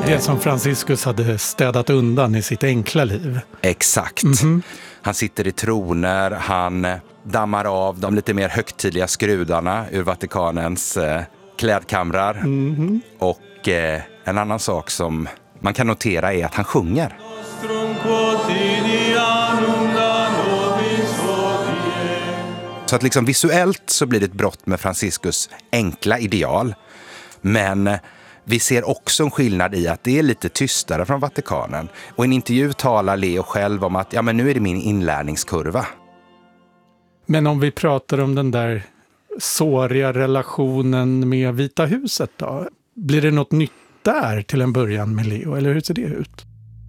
Det som Franciscus hade städat undan i sitt enkla liv. Exakt. Han sitter i troner, han dammar av de lite mer högtidliga skrudarna ur Vatikanens klädkamrar. Och en annan sak som man kan notera är att han sjunger. Så att liksom visuellt så blir det ett brott med Franciscus enkla ideal. Men vi ser också en skillnad i att det är lite tystare från Vatikanen. Och i en intervju talar Leo själv om att ja, men nu är det min inlärningskurva. Men om vi pratar om den där såriga relationen med Vita huset då? Blir det något nytt där till en början med Leo, eller hur ser det ut?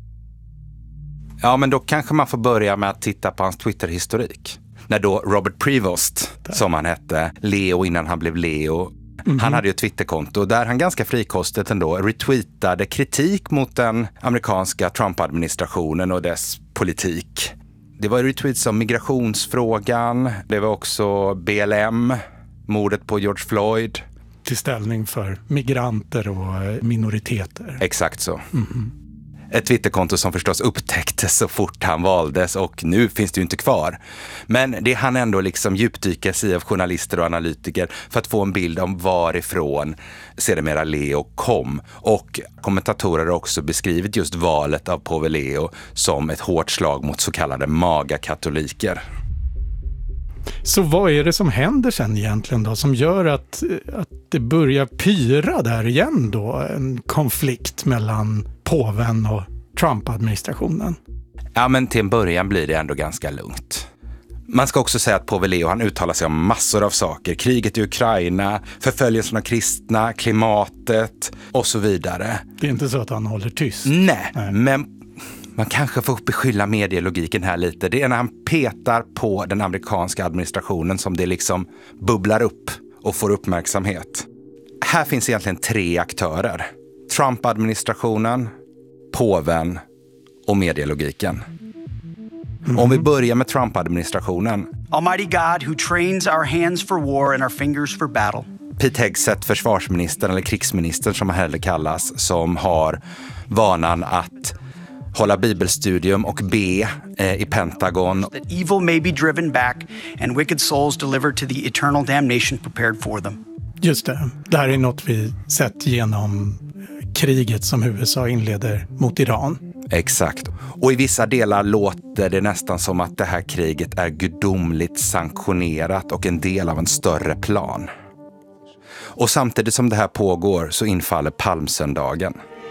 Ja, men då kanske man får börja med att titta på hans Twitter-historik. När då Robert Prevost, som han hette, Leo innan han blev Leo, han hade ju ett Twitterkonto där han ganska frikostigt ändå retweetade kritik mot den amerikanska Trump-administrationen och dess politik. Det var retweets om migrationsfrågan, det var också BLM, mordet på George Floyd. Till ställning för migranter och minoriteter. Exakt så. Ett Twitterkonto som förstås upptäcktes så fort han valdes och nu finns det ju inte kvar. Men det han ändå liksom djupdykas i av journalister och analytiker för att få en bild om varifrån sedermera Leo kom. Och kommentatorer har också beskrivit just valet av påve Leo som ett hårt slag mot så kallade magakatoliker. Så vad är det som händer sen egentligen då som gör att det börjar pyra där igen då? En konflikt mellan påven och Trump-administrationen? Ja, men till en början blir det ändå ganska lugnt. Man ska också säga att påve Leo han uttalar sig om massor av saker. Kriget i Ukraina, förföljelsen av kristna, klimatet och så vidare. Det är inte så att han håller tyst? Nej. Men man kanske får beskylla medielogiken här lite. Det är när han petar på den amerikanska administrationen som det liksom bubblar upp och får uppmärksamhet. Här finns egentligen 3 aktörer. Trump-administrationen, påven och medielogiken. Om vi börjar med Trump-administrationen. Almighty God who trains our hands for war and our fingers for battle. Pete Hegseth, försvarsministern eller krigsministern som han hellre kallas, som har vanan att hålla bibelstudium och be i Pentagon. That evil may be driven back and wicked souls delivered to the eternal damnation prepared for them. Just det. Det här är något vi sett genom kriget som USA inleder mot Iran. Exakt. Och i vissa delar låter det nästan som att det här kriget är gudomligt sanktionerat och en del av en större plan. Och samtidigt som det här pågår så infaller palmsöndagen.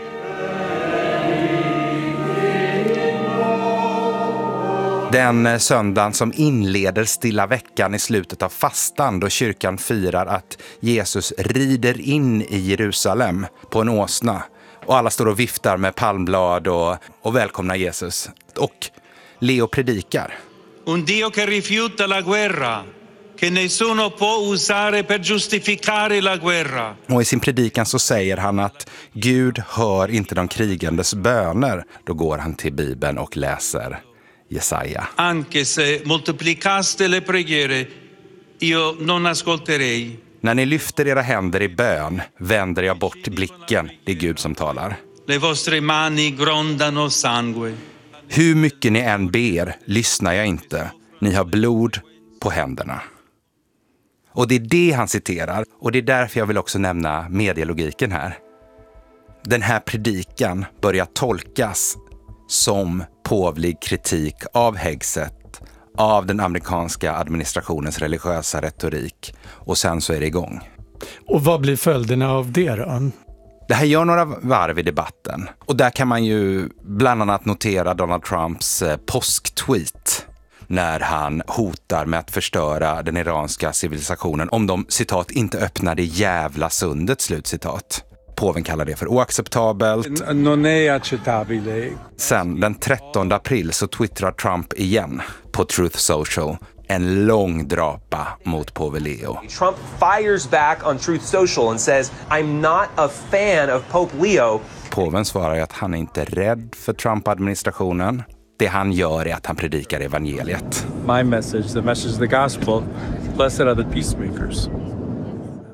Den söndagen som inleder stilla veckan i slutet av fastan då kyrkan firar att Jesus rider in i Jerusalem på en åsna. Och alla står och viftar med palmblad och välkomnar Jesus. Och Leo predikar. Un Dio che rifiuta la guerra, che nessuno può usare per giustificare la guerra. Och i sin predikan så säger han att Gud hör inte de krigandes böner. Då går han till Bibeln och läser Jesaja. Anche se moltiplicaste le preghiere, io non ascolterei. När ni lyfter era händer i bön vänder jag bort blicken. Det är Gud som talar. Le vostre mani grondano sangue. Hur mycket ni än ber lyssnar jag inte. Ni har blod på händerna. Och det är det han citerar. Och det är därför jag vill också nämna medielogiken här. Den här predikan börjar tolkas som påvlig kritik av Hegseth, av den amerikanska administrationens religiösa retorik. Och sen så är det igång. Och vad blir följderna av det då? Det här gör några varv i debatten. Och där kan man ju bland annat notera Donald Trumps påsktweet när han hotar med att förstöra den iranska civilisationen om de, citat, inte öppnar det jävla sundet, slutcitat. Påven kallar det för oacceptabelt. Non è accettabile. Sen den 13 april så twittrar Trump igen på Truth Social en lång drapa mot påve Leo. Trump fires back on Truth Social and says, I'm not a fan of Pope Leo. Påven svarar att han är inte rädd för Trump-administrationen. Det han gör är att han predikar evangeliet. My message, the message of the gospel, blessed are the peacemakers.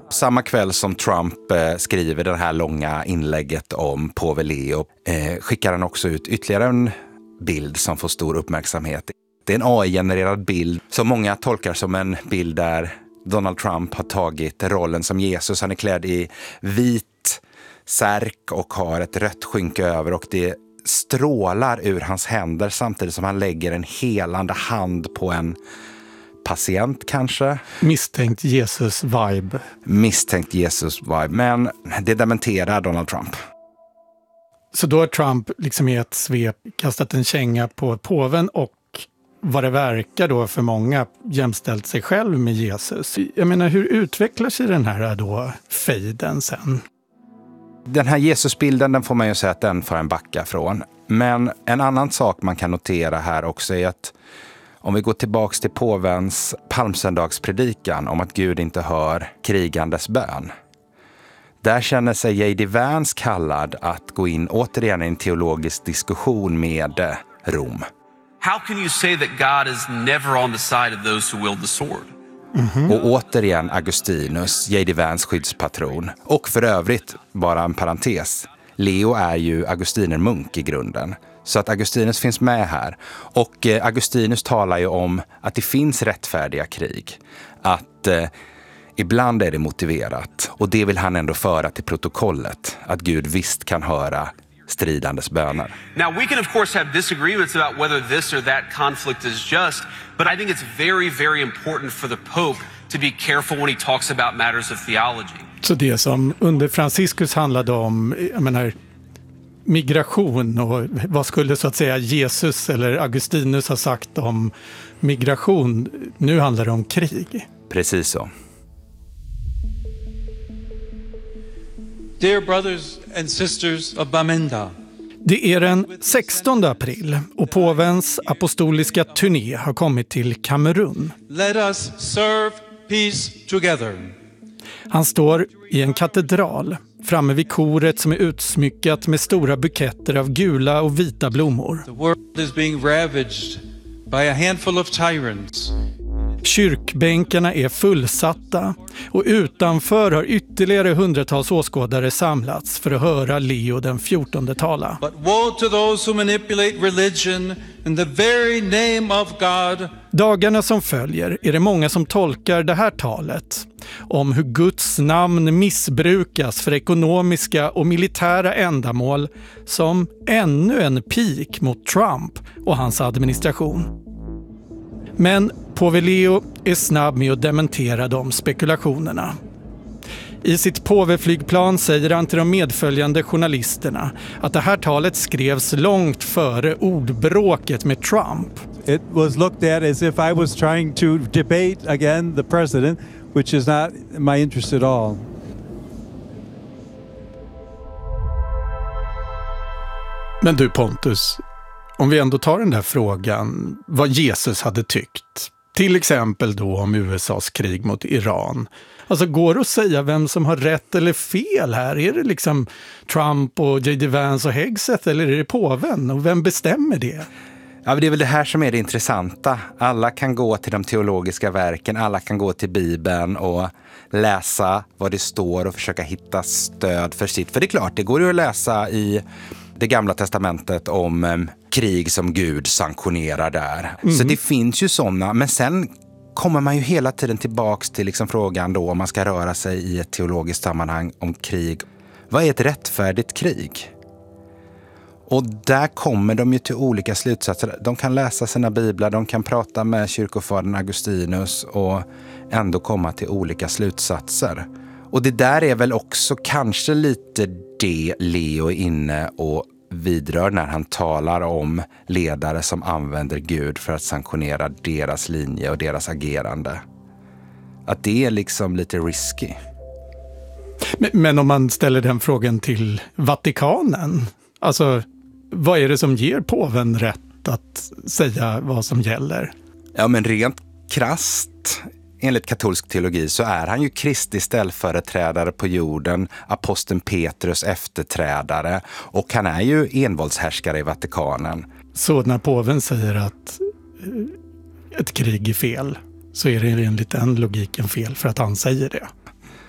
Samma kväll som Trump skriver det här långa inlägget om påve Leo skickar han också ut ytterligare en bild som får stor uppmärksamhet. Det är en AI-genererad bild som många tolkar som en bild där Donald Trump har tagit rollen som Jesus. Han är klädd i vit särk och har ett rött skynke över och det strålar ur hans händer samtidigt som han lägger en helande hand på en patient kanske. Misstänkt Jesus-vibe. Misstänkt Jesus-vibe, men det dementerar Donald Trump. Så då har Trump liksom i ett svep kastat en känga på påven och vad det verkar då för många jämställt sig själv med Jesus. Jag menar, hur utvecklar sig den här då fejden sen? Den här Jesusbilden, den får man ju säga att den får en backa från. Men en annan sak man kan notera här också är att om vi går tillbaks till påvens palmsöndagspredikan om att Gud inte hör krigandes bön. Där känner sig J.D. Vance kallad att gå in återigen i en teologisk diskussion med Rom. How can you say that God is never on the side of those who wield the sword? Och återigen Augustinus, J.D. Vance skyddspatron. Och för övrigt, bara en parentes, Leo är ju augustinermunk i grunden. Så att Augustinus finns med här. Och Augustinus talar ju om att det finns rättfärdiga krig. Att ibland är det motiverat. Och det vill han ändå föra till protokollet. Att Gud visst kan höra stridandes böner. Now we can of course have disagreements about whether this or that conflict is just, but I think it's very, very important for the Pope to be careful when he talks about matters of theology. Så det som under Franciscus handlade om, jag menar, migration och vad skulle så att säga Jesus eller Augustinus ha sagt om migration, nu handlar det om krig. Precis så. Dear brothers and sisters of Bamenda. Det är den 16 april och påvens apostoliska turné har kommit till Kamerun. Let us serve peace together. Han står i en katedral framme vid koret som är utsmyckat med stora buketter av gula och vita blommor. The world is being ravaged by a handful of tyrants. Kyrkbänkarna är fullsatta och utanför har ytterligare hundratals åskådare samlats för att höra Leo den 14:e tala. But woe to those who manipulate religion in the very name of God. Dagarna som följer är det många som tolkar det här talet om hur Guds namn missbrukas för ekonomiska och militära ändamål som ännu en pik mot Trump och hans administration. Men påve Leo är snabb med att dementera de spekulationerna. I sitt påveflygplan säger han till de medföljande journalisterna att det här talet skrevs långt före ordbråket med Trump. It was looked at as if I was trying to debate again the president, which is not my interest at all. Men du Pontus, om vi ändå tar den där frågan vad Jesus hade tyckt, till exempel då om USAs krig mot Iran. Alltså går det att säga vem som har rätt eller fel här? Är det liksom Trump och J.D. Vance och Hegseth eller är det påven? Och vem bestämmer det? Ja, det är väl det här som är det intressanta. Alla kan gå till de teologiska verken, alla kan gå till Bibeln och läsa vad det står och försöka hitta stöd för sitt. För det är klart, det går ju att läsa i det gamla testamentet om krig som Gud sanktionerar där. Så det finns ju sådana, men sen kommer man ju hela tiden tillbaks till liksom frågan då om man ska röra sig i ett teologiskt sammanhang om krig. Vad är ett rättfärdigt krig? Och där kommer de ju till olika slutsatser. De kan läsa sina biblar, de kan prata med kyrkofadern Augustinus och ändå komma till olika slutsatser. Och det där är väl också kanske lite det Leo är inne och vidrör när han talar om ledare som använder Gud för att sanktionera deras linje och deras agerande. Att det är liksom lite risky. Men om man ställer den frågan till Vatikanen, alltså vad är det som ger påven rätt att säga vad som gäller? Ja, men rent krasst enligt katolsk teologi så är han ju Kristi ställföreträdare på jorden, aposteln Petrus efterträdare och han är ju envåldshärskare i Vatikanen. Så när påven säger att ett krig är fel så är det enligt den logiken fel för att han säger det?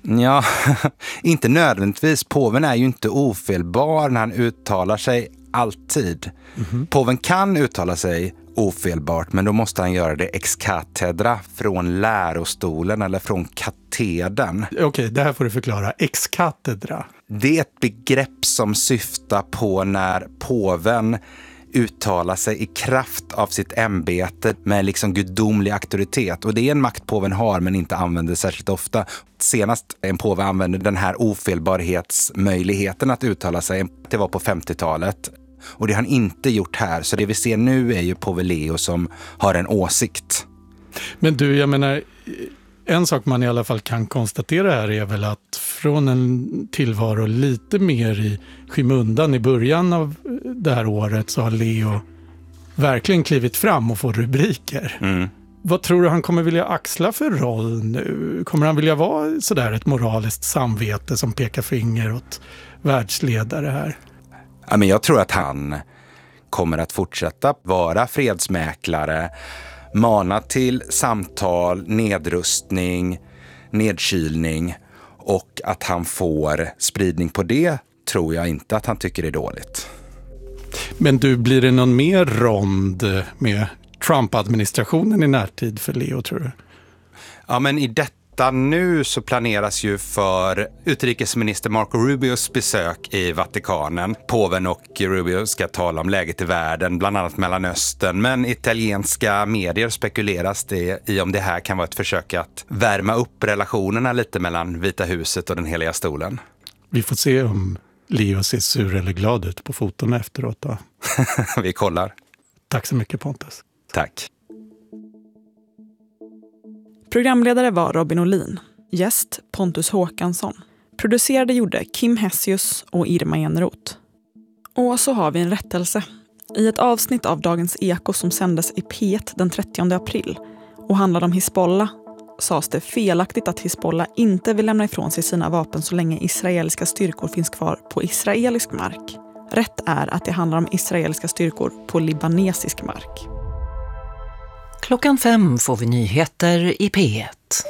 Ja, inte nödvändigtvis. Påven är ju inte ofelbar när han uttalar sig alltid. Påven kan uttala sig ofelbart, men då måste han göra det ex cathedra, från lärostolen eller från katedern. Okej, det här får du förklara. Ex cathedra. Det är ett begrepp som syftar på när påven uttalar sig i kraft av sitt ämbete med liksom gudomlig auktoritet. Och det är en makt påven har men inte använder särskilt ofta. Senast en påve använde den här ofelbarhetsmöjligheten att uttala sig, det var på 50-talet. Och det har han inte gjort här. Så det vi ser nu är ju påve Leo som har en åsikt. Men du, jag menar, en sak man i alla fall kan konstatera här är väl att från en tillvaro lite mer i skymundan i början av det här året så har Leo verkligen klivit fram och får rubriker. Vad tror du han kommer vilja axla för roll nu? Kommer han vilja vara sådär ett moraliskt samvete som pekar finger åt världsledare här? Ja, men jag tror att han kommer att fortsätta vara fredsmäklare, mana till samtal, nedrustning, nedkylning, och att han får spridning på det tror jag inte att han tycker är dåligt. Men du, blir det någon mer rond med Trump-administrationen i närtid för Leo, tror du? Ja, men i detta nu så planeras ju för utrikesminister Marco Rubios besök i Vatikanen. Påven och Rubio ska tala om läget i världen, bland annat Mellanöstern. Men italienska medier spekuleras det i om det här kan vara ett försök att värma upp relationerna lite mellan Vita huset och den heliga stolen. Vi får se om Leo ser sur eller glad ut på foton efteråt då. Vi kollar. Tack så mycket, Pontus. Tack. Programledare var Robin Olin. Gäst Pontus Håkansson. Producerade gjorde Kim Hessius och Irma Enroth. Och så har vi en rättelse. I ett avsnitt av Dagens Eko som sändes i P1 den 30 april och handlade om Hizbollah sades det felaktigt att Hizbollah inte vill lämna ifrån sig sina vapen så länge israeliska styrkor finns kvar på israelisk mark. Rätt är att det handlar om israeliska styrkor på libanesisk mark. 5:00 får vi nyheter i P1.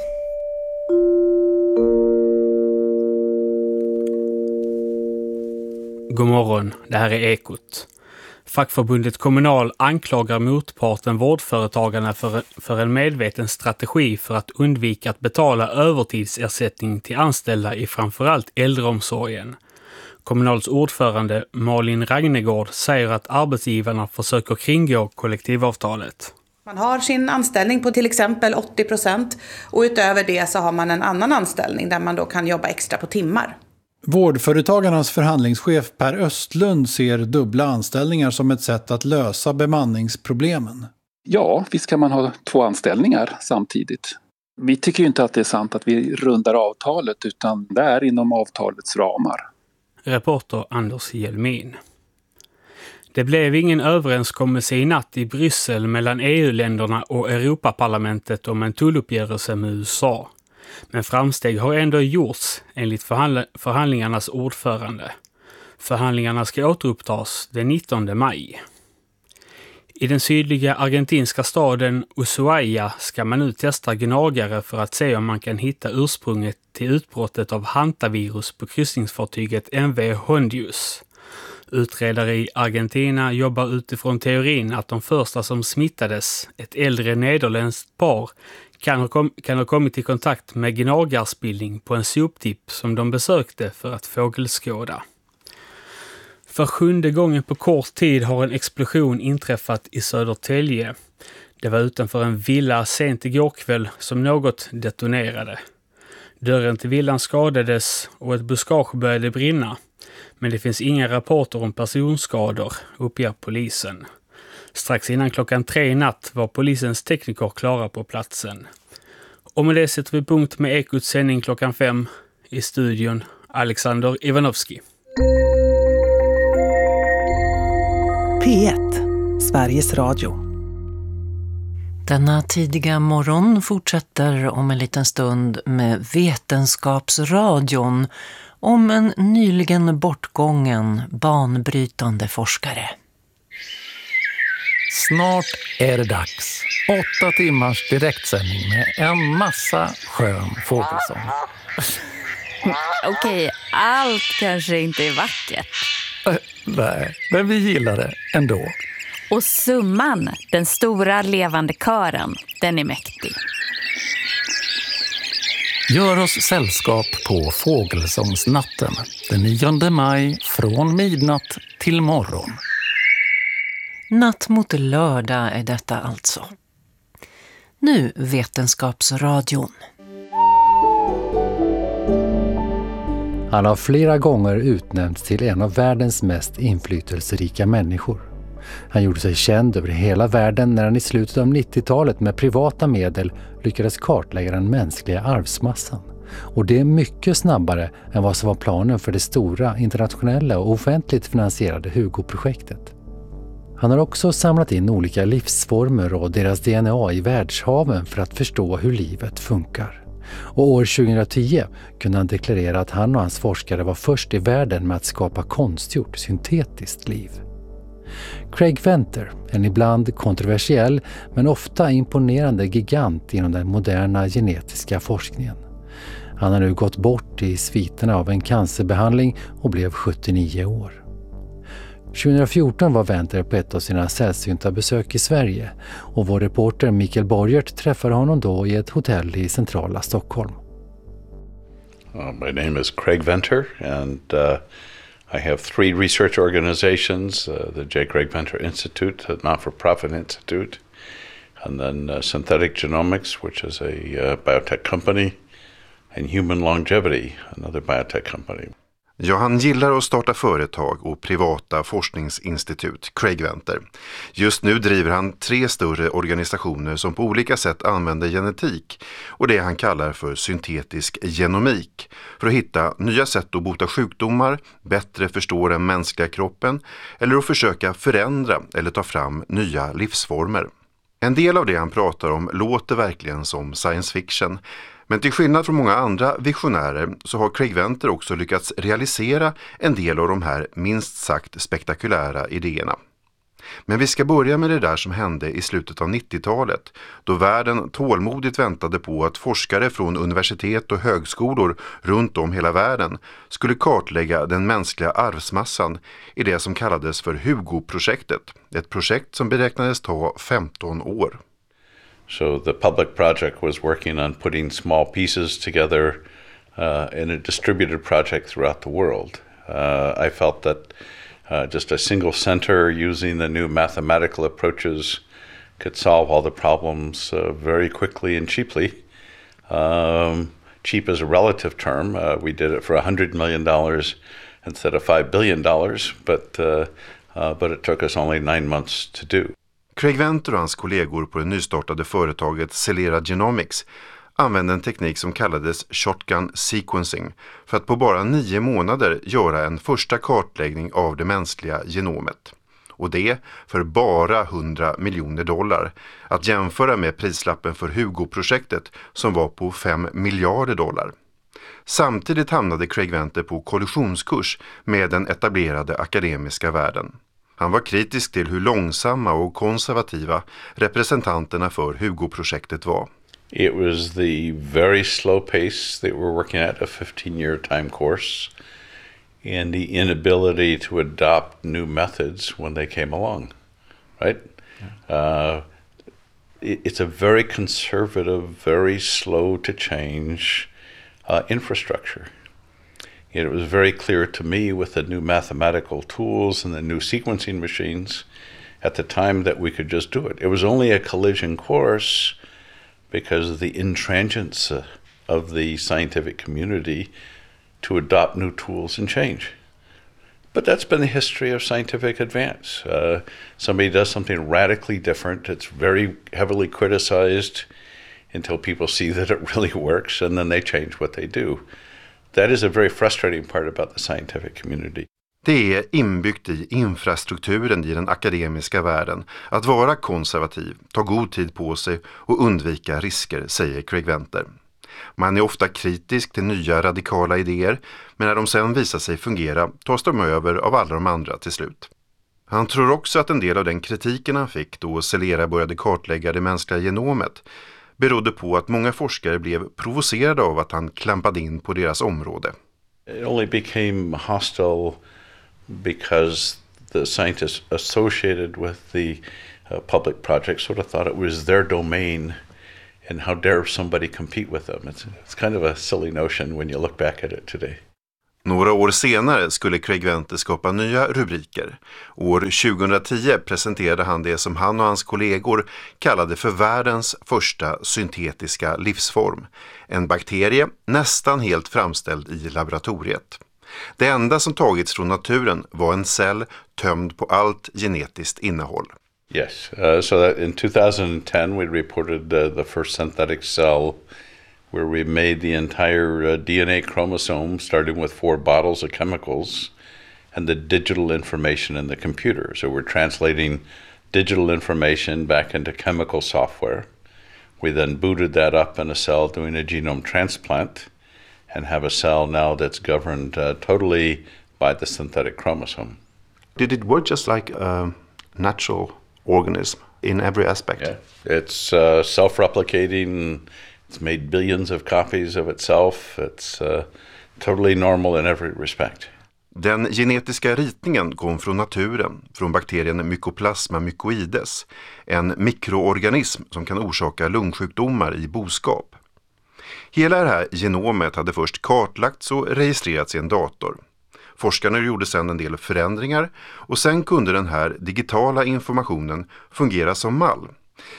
God morgon, det här är Ekot. Fackförbundet Kommunal anklagar motparten vårdföretagarna för en medveten strategi för att undvika att betala övertidsersättning till anställda i framförallt äldreomsorgen. Kommunals ordförande Malin Ragnegård säger att arbetsgivarna försöker kringgå kollektivavtalet. Man har sin anställning på till exempel 80% och utöver det så har man en annan anställning där man då kan jobba extra på timmar. Vårdföretagarnas förhandlingschef Per Östlund ser dubbla anställningar som ett sätt att lösa bemanningsproblemen. Ja, visst kan man ha 2 anställningar samtidigt. Vi tycker ju inte att det är sant att vi rundar avtalet utan det är inom avtalets ramar. Reporter Anders Hjelmin. Det blev ingen överenskommelse i natt i Bryssel mellan EU-länderna och Europaparlamentet om en tulluppgörelse med USA. Men framsteg har ändå gjorts enligt förhandlingarnas ordförande. Förhandlingarna ska återupptas den 19 maj. I den sydliga argentinska staden Ushuaia ska man nu testa gnagare för att se om man kan hitta ursprunget till utbrottet av hantavirus på kryssningsfartyget MV Hondius. Utredare i Argentina jobbar utifrån teorin att de första som smittades, ett äldre nederländskt par, kan ha kommit i kontakt med gnagarspillning på en soptipp som de besökte för att fågelskåda. För 7:e gången på kort tid har en explosion inträffat i Södertälje. Det var utanför en villa sent igår kväll som något detonerade. Dörren till villan skadades och ett buskage började brinna. Men det finns inga rapporter om personskador, uppger polisen. Strax innan 3:00 i natt var polisens tekniker klara på platsen. Och med det sätter vi punkt med Ekots sändning 5:00 i studion. Alexander Ivanovski. P1, Sveriges Radio. Denna tidiga morgon fortsätter om en liten stund med Vetenskapsradion om en nyligen bortgången banbrytande forskare. Snart är det dags. 8 timmars direktsändning med en massa skön fågelsång. Okej, allt kanske inte är vackert. Nej, men vi gillar det ändå. Och summan, den stora levande kören, den är mäktig. Gör oss sällskap på Fågelsångsnatten den 9 maj från midnatt till morgon. Natt mot lördag är detta alltså. Nu Vetenskapsradion. Han har flera gånger utnämnts till en av världens mest inflytelserika människor. Han gjorde sig känd över hela världen när han i slutet av 90-talet med privata medel lyckades kartlägga den mänskliga arvsmassan. Och det är mycket snabbare än vad som var planen för det stora internationella och offentligt finansierade Hugo-projektet. Han har också samlat in olika livsformer och deras DNA i världshaven för att förstå hur livet funkar. Och år 2010 kunde han deklarera att han och hans forskare var först i världen med att skapa konstgjort syntetiskt liv. Craig Venter, en ibland kontroversiell men ofta imponerande gigant inom den moderna genetiska forskningen. Han har nu gått bort i sviterna av en cancerbehandling och blev 79 år. 2014 var Venter på ett av sina sällsynta besök i Sverige och vår reporter Mikael Borgert träffade honom då i ett hotell i centrala Stockholm. My name is Craig Venter and I have 3 research organizations, the J. Craig Venter Institute, a not-for-profit institute, and then Synthetic Genomics, which is a biotech company, and Human Longevity, another biotech company. Ja, han gillar att starta företag och privata forskningsinstitut, Craig Venter. Just nu driver han 3 större organisationer som på olika sätt använder genetik och det han kallar för syntetisk genomik för att hitta nya sätt att bota sjukdomar, bättre förstå den mänskliga kroppen eller att försöka förändra eller ta fram nya livsformer. En del av det han pratar om låter verkligen som science fiction. Men till skillnad från många andra visionärer så har Craig Venter också lyckats realisera en del av de här minst sagt spektakulära idéerna. Men vi ska börja med det där som hände i slutet av 90-talet då världen tålmodigt väntade på att forskare från universitet och högskolor runt om hela världen skulle kartlägga den mänskliga arvsmassan i det som kallades för Hugo-projektet. Ett projekt som beräknades ta 15 år. So the public project was working on putting small pieces together in a distributed project throughout the world. I felt that just a single center using the new mathematical approaches could solve all the problems very quickly and cheaply. Cheap is a relative term. We did it for $100 million instead of $5 billion, but it took us only 9 months to do. Craig Venter och hans kollegor på det nystartade företaget Celera Genomics använde en teknik som kallades shotgun sequencing för att på bara 9 månader göra en första kartläggning av det mänskliga genomet. Och det för bara $100 miljoner, att jämföra med prislappen för Hugo-projektet som var på $5 miljarder. Samtidigt hamnade Craig Venter på kollisionskurs med den etablerade akademiska världen. Han var kritisk till hur långsamma och konservativa representanterna för Hugo-projektet var. It was the very slow pace they were working at, a 15-year time course, and the inability to adopt new methods when they came along, right? It's a very conservative, very slow to change infrastructure. It was very clear to me with the new mathematical tools and the new sequencing machines at the time that we could just do it. It was only a collision course because of the intransigence of the scientific community to adopt new tools and change. But that's been the history of scientific advance. Somebody does something radically different. It's very heavily criticized until people see that it really works, and then they change what they do. That is a very frustrating part about the scientific community. Det är inbyggt i infrastrukturen i den akademiska världen att vara konservativ, ta god tid på sig och undvika risker, säger Craig Venter. Man är ofta kritisk till nya radikala idéer, men när de sen visar sig fungera tas de över av alla de andra till slut. Han tror också att en del av den kritiken han fick då Celera började kartlägga det mänskliga genomet berodde på att många forskare blev provocerade av att han klampade in på deras område. It only became hostile because the scientists associated with the public project sort of thought it was their domain, and how dare somebody compete with them. It's kind of a silly notion when you look back at it today. Några år senare skulle Craig Venter skapa nya rubriker. År 2010 presenterade han det som han och hans kollegor kallade för världens första syntetiska livsform. En bakterie nästan helt framställd i laboratoriet. Det enda som tagits från naturen var en cell tömd på allt genetiskt innehåll. Yes, so that in 2010 we reported the first synthetic cell where we made the entire DNA chromosome starting with 4 bottles of chemicals and the digital information in the computer. So we're translating digital information back into chemical software. We then booted that up in a cell doing a genome transplant and have a cell now that's governed totally by the synthetic chromosome. Did it work just like a natural organism in every aspect? Yeah. It's self-replicating. It's made billions of copies of itself. It's totally normal in every respect. Den genetiska ritningen kom från naturen, från bakterien Mycoplasma mycoides, en mikroorganism som kan orsaka lungsjukdomar i boskap. Hela det här genomet hade först kartlagts och registrerats i en dator. Forskarna gjorde sedan en del förändringar och sen kunde den här digitala informationen fungera som mall.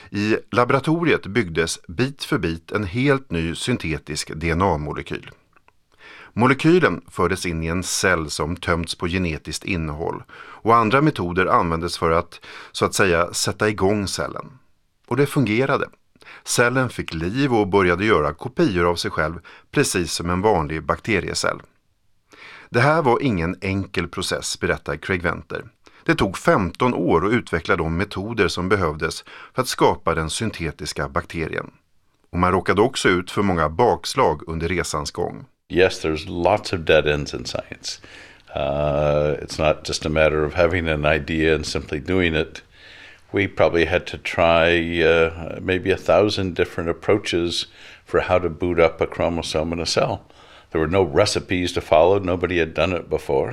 I laboratoriet byggdes bit för bit en helt ny syntetisk DNA-molekyl. Molekylen fördes in i en cell som tömts på genetiskt innehåll och andra metoder användes för att, så att säga, sätta igång cellen. Och det fungerade. Cellen fick liv och började göra kopior av sig själv precis som en vanlig bakteriecell. Det här var ingen enkel process, berättar Craig Venter. Det tog 15 år att utveckla de metoder som behövdes för att skapa den syntetiska bakterien. Och man råkade också ut för många bakslag under resans gång. Yes, there's lots of dead ends in science. It's not just a matter of having an idea and simply doing it. We probably had to try maybe 1,000 different approaches for how to boot up a chromosome in a cell. There were no recipes to follow. Nobody had done it before.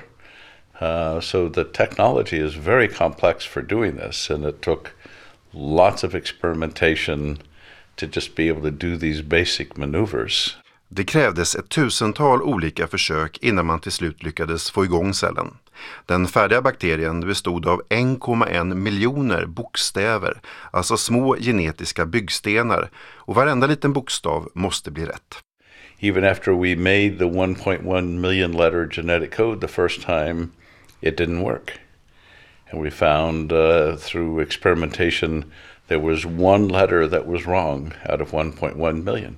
So the technology is very complex for doing this, and it took lots of experimentation to just be able to do these basic maneuvers. Det krävdes 1000-tal olika försök innan man till slut lyckades få igång cellen. Den färdiga bakterien bestod av 1,1 miljoner bokstäver, alltså små genetiska byggstenar, och varenda liten bokstav måste bli rätt. Even after we made the 1.1 million letter genetic code the first time, it didn't work. And we found through experimentation there was one letter that was wrong out of 1.1 million.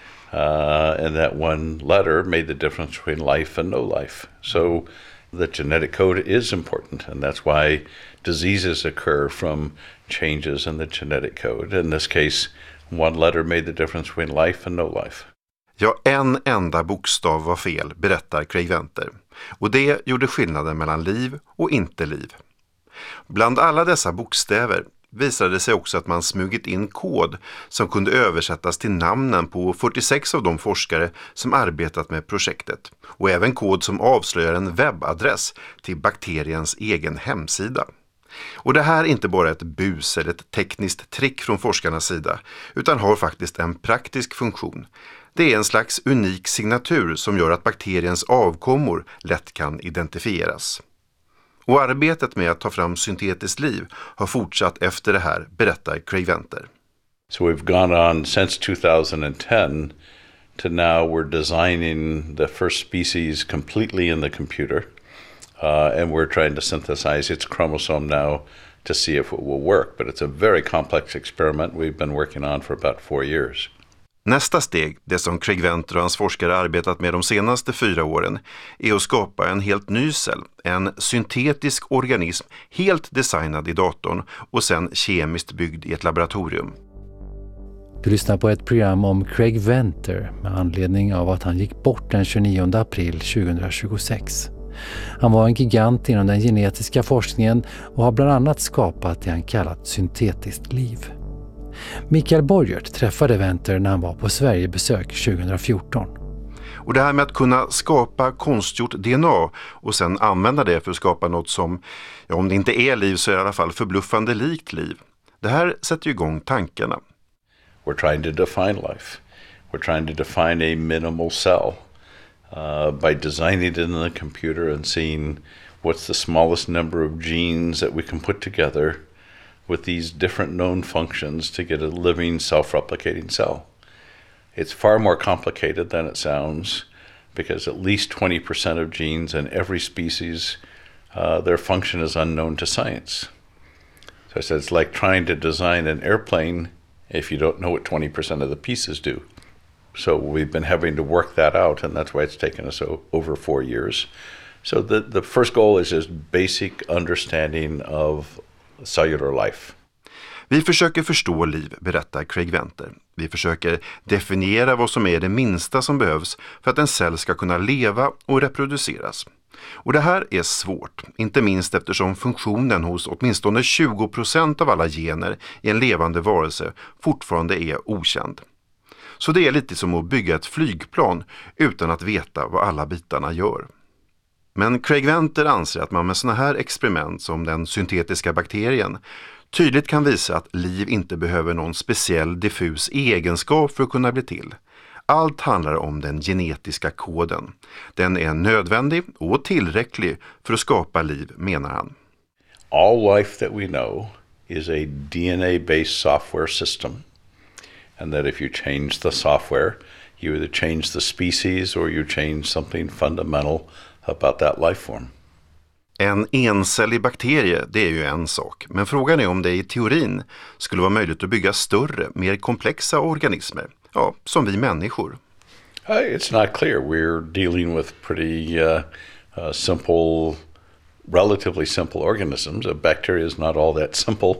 And that one letter made the difference between life and no life. So the genetic code is important, and that's why diseases occur from changes in the genetic code. In this case, one letter made the difference between life and no life. Ja, en enda bokstav var fel, berättar Craig Venter. Och det gjorde skillnaden mellan liv och inte liv. Bland alla dessa bokstäver visade det sig också att man smugit in kod som kunde översättas till namnen på 46 av de forskare som arbetat med projektet. Och även kod som avslöjar en webbadress till bakteriens egen hemsida. Och det här är inte bara ett bus eller ett tekniskt trick från forskarnas sida, utan har faktiskt en praktisk funktion. Det är en slags unik signatur som gör att bakteriens avkommor lätt kan identifieras. Och arbetet med att ta fram syntetiskt liv har fortsatt efter det här, berättar Craig Venter. So we've gone on since 2010 to now we're designing the first species completely in the computer. And we're trying to synthesize its chromosome now to see if it will work. But it's a very complex experiment we've been working on for about 4 years. Nästa steg, det som Craig Venter och hans forskare arbetat med de senaste 4 åren, är att skapa en helt ny cell, en syntetisk organism helt designad i datorn och sen kemiskt byggd i ett laboratorium. Du lyssnar på ett program om Craig Venter med anledning av att han gick bort den 29 april 2026. Han var en gigant inom den genetiska forskningen och har bland annat skapat det han kallat syntetiskt liv. Mikael Borgert träffade Venter när han var på Sverigebesök 2014. Och det här med att kunna skapa konstgjort DNA och sen använda det för att skapa något som, ja, om det inte är liv så är det i alla fall förbluffande likt liv. Det här sätter ju igång tankarna. We're trying to define life. We're trying to define a minimal cell by designing it in the computer and seeing what's the smallest number of genes that we can put together with these different known functions to get a living self-replicating cell. It's far more complicated than it sounds because at least 20% of genes in every species, their function is unknown to science. So I said it's like trying to design an airplane if you don't know what 20% of the pieces do. So we've been having to work that out, and that's why it's taken us over 4 years. So the first goal is just basic understanding of cellular life. Vi försöker förstå liv, berättar Craig Venter. Vi försöker definiera vad som är det minsta som behövs för att en cell ska kunna leva och reproduceras. Och det här är svårt, inte minst eftersom funktionen hos åtminstone 20% av alla gener i en levande varelse fortfarande är okänd. Så det är lite som att bygga ett flygplan utan att veta vad alla bitarna gör. Men Craig Venter anser att man med såna här experiment som den syntetiska bakterien tydligt kan visa att liv inte behöver någon speciell diffus egenskap för att kunna bli till. Allt handlar om den genetiska koden. Den är nödvändig och tillräcklig för att skapa liv, menar han. All life that we know is a DNA-based software system. And that if you change the software, you either change the species or you change something fundamental about that life form. En encellig bakterie, det är ju en sak. Men frågan är om det i teorin skulle vara möjligt att bygga större, mer komplexa organismer. Ja, som vi människor. It's not clear. We're dealing with pretty simple, relatively simple organisms. A bacteria is not all that simple.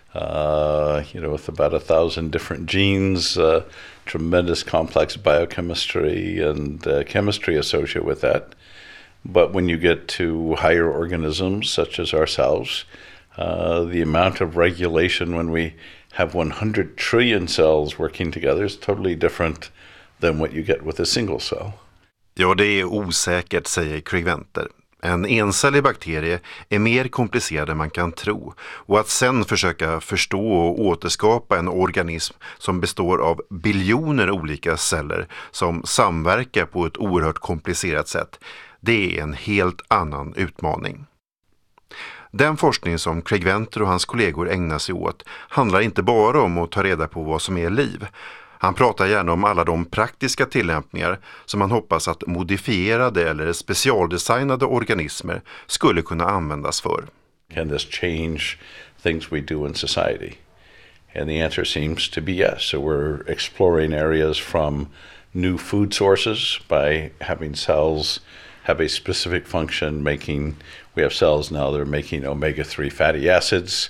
With about 1,000 different genes, tremendous complex biochemistry and chemistry associated with that. But when you get to higher organisms such as ourselves, the amount of regulation when we have 100 trillion cells working together is totally different than what you get with a single cell. Ja, det är osäkert, säger Craig Venter. En encellig bakterie är mer komplicerad än man kan tro, och att sen försöka förstå och återskapa en organism som består av biljoner olika celler som samverkar på ett oerhört komplicerat sätt, det är en helt annan utmaning. Den forskning som Craig Venter och hans kollegor ägnar sig åt handlar inte bara om att ta reda på vad som är liv. Han pratar gärna om alla de praktiska tillämpningar som han hoppas att modifierade eller specialdesignade organismer skulle kunna användas för. Can this change things we do in society? And the answer seems to be yes. So we're exploring areas from new food sources by having cells have a specific function we have cells now that are making omega-3 fatty acids,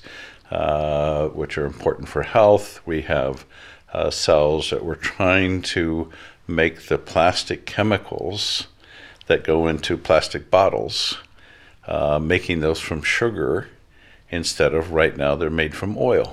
which are important for health. We have cells that we're trying to make the plastic chemicals that go into plastic bottles, making those from sugar instead of right now they're made from oil.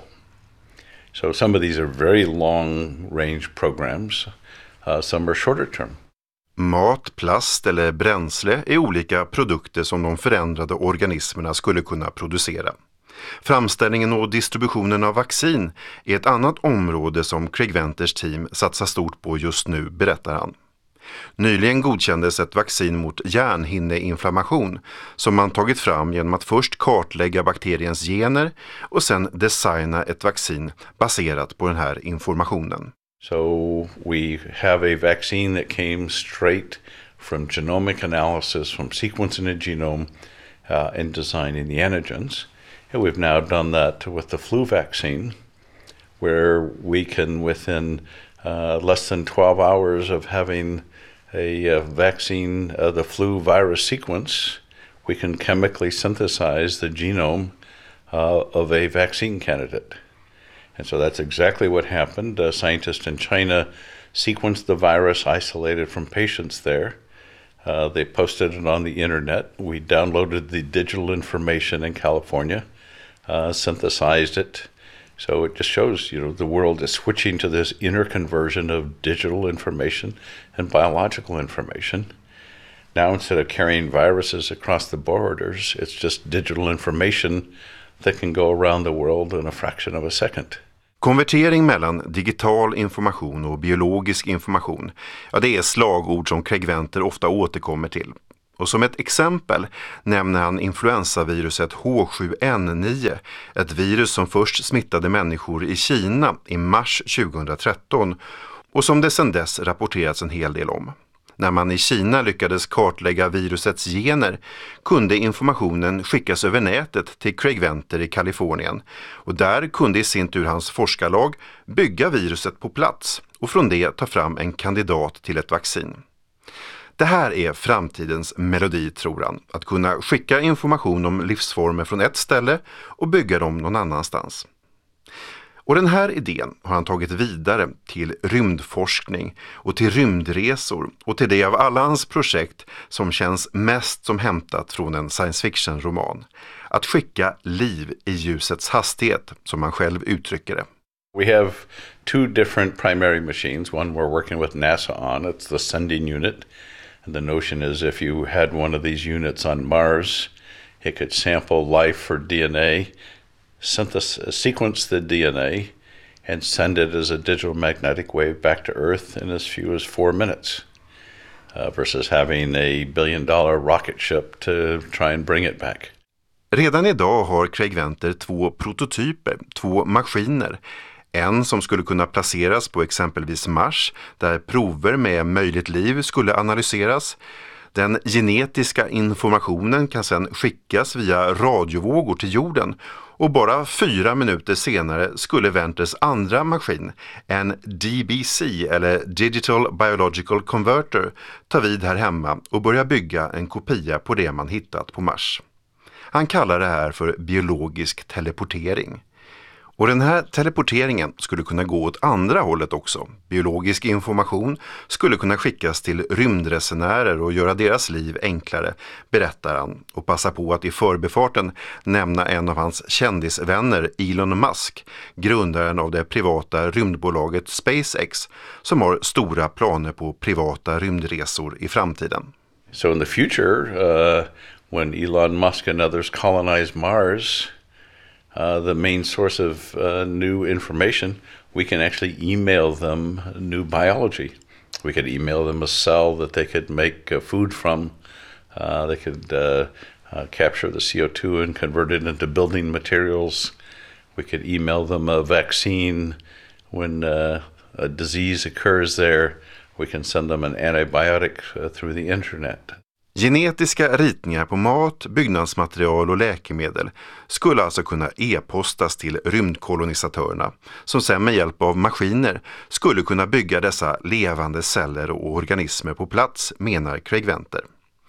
So some of these are very long-range programs, some are shorter term. Mat, plast eller bränsle är olika produkter som de förändrade organismerna skulle kunna producera. Framställningen och distributionen av vaccin är ett annat område som Craig Venters team satsar stort på just nu, berättar han. Nyligen godkändes ett vaccin mot hjärnhinneinflammation som man tagit fram genom att först kartlägga bakteriens gener och sen designa ett vaccin baserat på den här informationen. So we have a vaccine that came straight from genomic analysis, from sequencing a genome and designing the antigens. And we've now done that with the flu vaccine, where we can, within less than 12 hours of having a vaccine, the flu virus sequence, we can chemically synthesize the genome of a vaccine candidate. And so that's exactly what happened. Scientists in China sequenced the virus, isolated from patients there. They posted it on the internet. We downloaded the digital information in California, synthesized it, So it just shows, the world is switching to this interconversion of digital information and biological information. Now, instead of carrying viruses across the borders, it's just digital information that can go around the world in a fraction of a second. Konvertering mellan digital information och biologisk information, det är slagord som Craig Venter ofta återkommer till. Och som ett exempel nämner han influensaviruset H7N9, ett virus som först smittade människor i Kina i mars 2013 och som det sedan dess rapporterats en hel del om. När man i Kina lyckades kartlägga virusets gener kunde informationen skickas över nätet till Craig Venter i Kalifornien och där kunde i sin tur hans forskarlag bygga viruset på plats och från det ta fram en kandidat till ett vaccin. Det här är framtidens melodi, tror han, att kunna skicka information om livsformer från ett ställe och bygga dem någon annanstans. Och den här idén har han tagit vidare till rymdforskning och till rymdresor och till det av alla hans projekt som känns mest som hämtat från en science fiction-roman. Att skicka liv i ljusets hastighet, som han själv uttrycker det. We have two different primary machines. One we're working with NASA on. It's the sending unit. And the notion is if you had one of these units on Mars, it could sample life for DNA, sequence the DNA, and send it as a digital magnetic wave back to Earth in as few as 4 minutes, versus having a $1 billion rocket ship to try and bring it back. Redan idag har Craig Venter 2 prototyper, 2 maskiner. En som skulle kunna placeras på exempelvis Mars, där prover med möjligt liv skulle analyseras. Den genetiska informationen kan sedan skickas via radiovågor till jorden och bara 4 minuter senare skulle Venters andra maskin, en DBC eller Digital Biological Converter, ta vid här hemma och börja bygga en kopia på det man hittat på Mars. Han kallar det här för biologisk teleportering. Och den här teleporteringen skulle kunna gå åt andra hållet också. Biologisk information skulle kunna skickas till rymdresenärer och göra deras liv enklare, berättar han. Och passa på att i förbifarten nämna en av hans kändisvänner, Elon Musk, grundaren av det privata rymdbolaget SpaceX, som har stora planer på privata rymdresor i framtiden. So in the future, when Elon Musk and others colonize Mars, the main source of new information, we can actually email them new biology. We could email them a cell that they could make food from. They could capture the CO2 and convert it into building materials. We could email them a vaccine when a disease occurs there. We can send them an antibiotic through the internet. Genetiska ritningar på mat, byggnadsmaterial och läkemedel skulle alltså kunna e-postas till rymdkolonisatörerna som sen med hjälp av maskiner skulle kunna bygga dessa levande celler och organismer på plats, menar Craig Venter.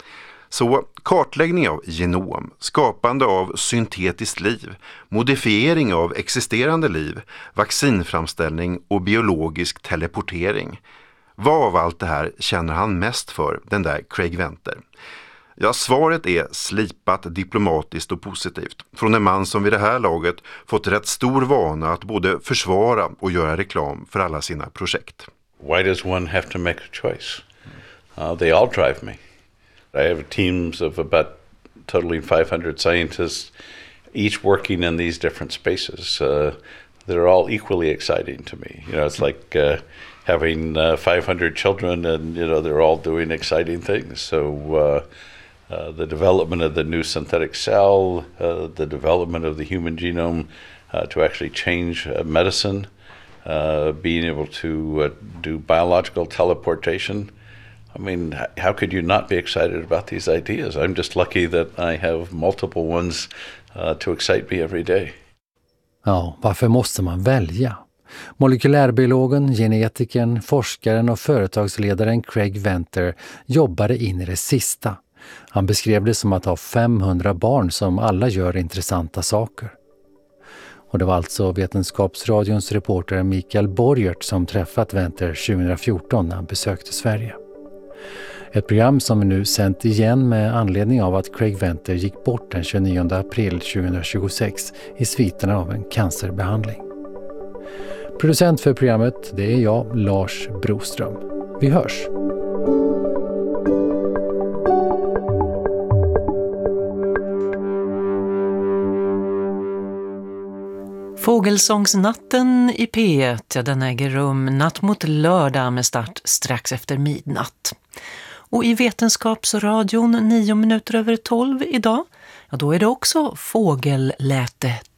Så kartläggning av genom, skapande av syntetiskt liv, modifiering av existerande liv, vaccinframställning och biologisk teleportering. Vad av allt det här känner han mest för, den där Craig Venter? Ja, svaret är slipat, diplomatiskt och positivt. Från en man som vid det här laget fått rätt stor vana att både försvara och göra reklam för alla sina projekt. Why does one have to make a choice? They all drive me. I have teams of about totaling 500 scientists, each working in these different spaces. They're all equally exciting to me. It's like having 500 children and, they're all doing exciting things. So the development of the new synthetic cell, the development of the human genome to actually change medicine, being able to do biological teleportation. I mean, how could you not be excited about these ideas? I'm just lucky that I have multiple ones to excite me every day. Ja, varför måste man välja? Molekylärbiologen, genetikern, forskaren och företagsledaren Craig Venter jobbade in i det sista. Han beskrev det som att ha 500 barn som alla gör intressanta saker. Och det var alltså Vetenskapsradions reporter Mikael Borgert som träffat Venter 2014 när han besökte Sverige. Ett program som vi nu sänt igen med anledning av att Craig Venter gick bort den 29 april 2026 i sviterna av en cancerbehandling. Producent för programmet, det är jag, Lars Broström. Vi hörs! Fågelsångsnatten i P1, den äger rum natt mot lördag med start strax efter midnatt. Och i Vetenskapsradion 9 minuter över 12 idag, ja då är det också fågelläte